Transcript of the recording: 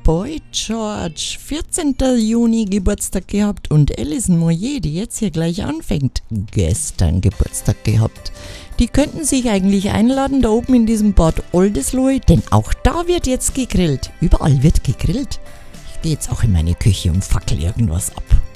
Boy George, 14. Juni Geburtstag gehabt und Alison Moyer, die jetzt hier gleich anfängt, gestern Geburtstag gehabt. Die könnten sich eigentlich einladen da oben in diesem Bad Oldesloe, denn auch da wird jetzt gegrillt. Überall wird gegrillt. Ich gehe jetzt auch in meine Küche und fackel irgendwas ab.